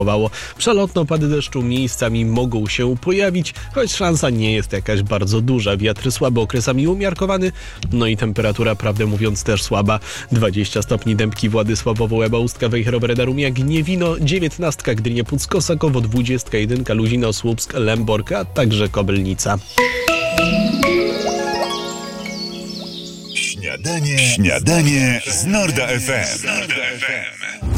Przelotne opady deszczu miejscami mogą się pojawić, choć szansa nie jest jakaś bardzo duża. Wiatr słaby, okresami umiarkowany, no i temperatura, prawdę mówiąc, też słaba. 20 stopni Dębki, Władysławowo, Łeba, Ustka, Wejherowe, Darumia, Gniewino, 19 Gdynia, Puck, Kosakowo, 21 Luzino, Słupsk, Lęborg, a także Kobylnica. Śniadanie z Norda FM.